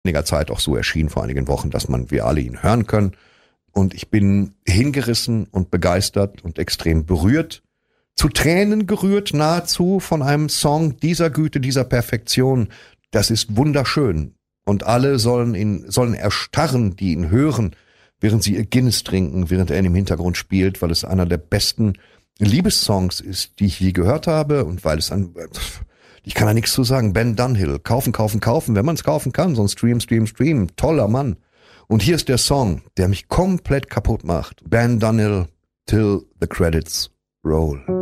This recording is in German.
einiger Zeit auch so erschienen, vor einigen Wochen, dass wir alle ihn hören können. Und ich bin hingerissen und begeistert und extrem berührt, zu Tränen gerührt nahezu von einem Song dieser Güte, dieser Perfektion. Das ist wunderschön. Und alle sollen erstarren, die ihn hören, während sie ihr Guinness trinken, während er im Hintergrund spielt, weil es einer der besten Liebessongs ist, die ich je gehört habe und weil es ich kann da nichts zu sagen, Ben Dunhill, kaufen, wenn man es kaufen kann, sonst stream, toller Mann. Und hier ist der Song, der mich komplett kaputt macht. Ben Dunhill, Till the Credits Roll.